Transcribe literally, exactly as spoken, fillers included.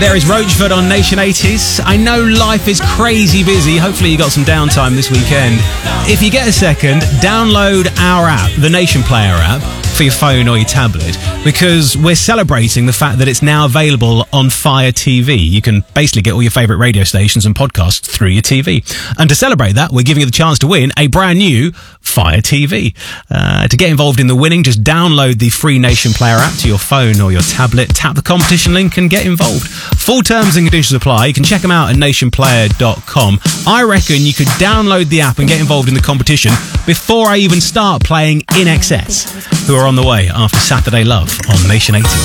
There is Roachford on Nation eighties. I know life is crazy busy. Hopefully you got some downtime this weekend. If you get a second, download our app, the Nation Player app, for your phone or your tablet, because we're celebrating the fact that it's now available on Fire T V. You can basically get all your favourite radio stations and podcasts through your T V. And to celebrate that, we're giving you the chance to win a brand new Fire T V. Uh, to get involved in the winning, just download the free Nation Player app to your phone or your tablet, tap the competition link and get involved. Full terms and conditions apply. You can check them out at nation player dot com. I reckon you could download the app and get involved in the competition before I even start playing In Excess, who are on the way after Saturday Love on Nation eighty.